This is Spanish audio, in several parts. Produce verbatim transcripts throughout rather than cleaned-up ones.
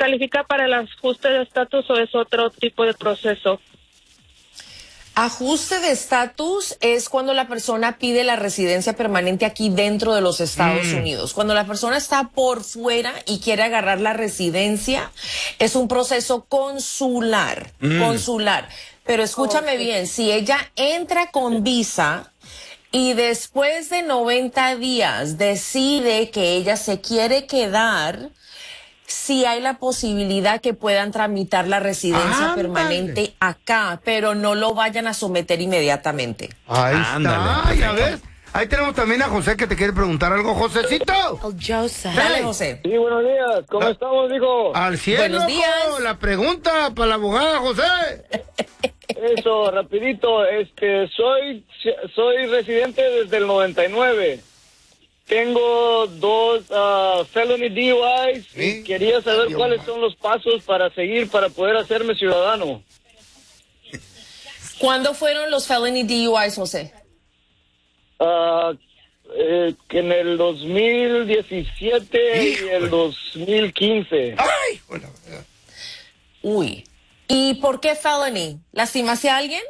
¿califica para el ajuste de estatus o es otro tipo de proceso? Ajuste de estatus es cuando la persona pide la residencia permanente aquí dentro de los Estados mm. Unidos. Cuando la persona está por fuera y quiere agarrar la residencia, es un proceso consular, mm. consular. Pero escúchame okay. bien, si ella entra con visa y después de noventa días decide que ella se quiere quedar, sí hay la posibilidad que puedan tramitar la residencia Ándale. permanente acá, pero no lo vayan a someter inmediatamente. Ahí Ándale, está, ya ves. Ahí tenemos también a José que te quiere preguntar algo. Josecito. Oh, Joseph. Dale, José. Sí, buenos días. ¿Cómo ah, estamos, hijo? Al cielo. Buenos días. La pregunta para la abogada, José. Eso, rapidito. Este, soy, soy residente desde el noventa y nueve. Tengo dos uh, felony D U Is ¿Sí? y quería saber Dios cuáles son los pasos para seguir para poder hacerme ciudadano. ¿Cuándo fueron los felony D U Is, José? Uh, eh, en el dos mil diecisiete Híjole. y el dos mil quince. ¡Ay! Bueno, Uy. ¿Y por qué felony? ¿Lastimaste a alguien?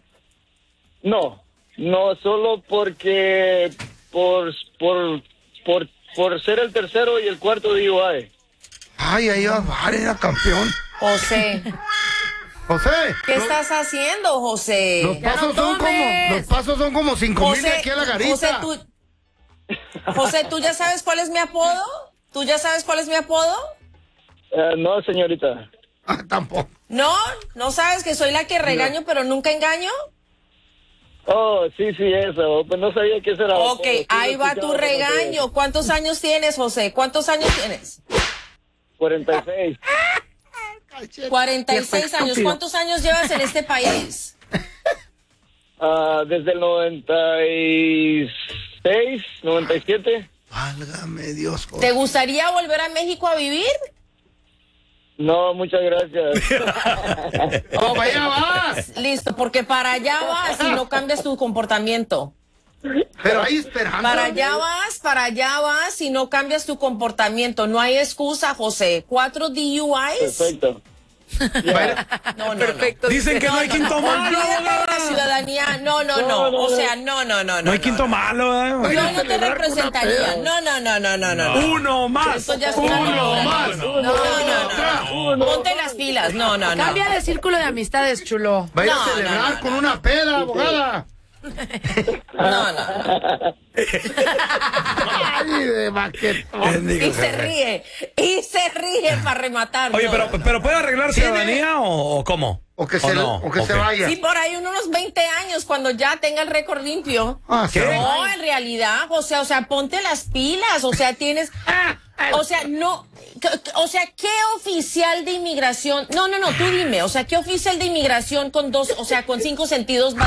No, no, solo porque... Por, por, por, por ser el tercero y el cuarto D U I. Ay, ahí va, vale, era campeón. José. José. ¿Qué los, estás haciendo, José? Los pasos no son como, los pasos son como cinco José, mil de aquí a la garita. José tú, José, ¿tú ya sabes cuál es mi apodo? ¿Tú ya sabes cuál es mi apodo? Uh, no, señorita. Ah, tampoco. ¿No? ¿No sabes que soy la que regaño no. pero nunca engaño? Oh, sí, sí, eso. Pues no sabía qué era. Ok, sí, ahí va tu regaño. ¿Cuántos años tienes, José? ¿Cuántos años tienes? cuarenta y seis. cuarenta y seis años. ¿Cuántos años llevas en este país? Uh, desde el noventa y seis, noventa y siete. Válgame Dios. Joder. ¿Te gustaría volver a México a vivir? No, muchas gracias. ¡Oh, para allá vas! Listo, porque para allá vas y no cambias tu comportamiento. Pero ahí esperando. Para allá vas, para allá vas y no cambias tu comportamiento. No hay excusa, José. Cuatro D U Is. Perfecto. No, no, Perfecto. no. Dicen que no, no hay quinto no, malo. La ciudadanía, no, no, no, no, no. O sea, no, no, no, no. No hay quinto no, malo, ¿eh? Yo no te representaría. No, no, no, no, no, no. Uno más. Esto ya es uno una más. No, no, no, no. Ponte las pilas. No, no, no. Cambia de círculo de amistades, chulo. Vaya no, a celebrar no, no, con no, una no. peda, abogada. No, no. Ay, de baquetón. Y se ríe, y se ríe para rematar. Oye, no, pero, no, no. pero ¿puede arreglar ciudadanía o, o cómo? O que, ¿O se, no? o que okay. se vaya. Sí, por ahí unos veinte años, cuando ya tenga el récord limpio. Ah, ¿Qué? No, en realidad, o sea, o sea, ponte las pilas, o sea, tienes... O sea, no... O sea, ¿qué oficial de inmigración? No, no, no, tú dime, o sea, ¿qué oficial de inmigración con dos, o sea, con cinco sentidos va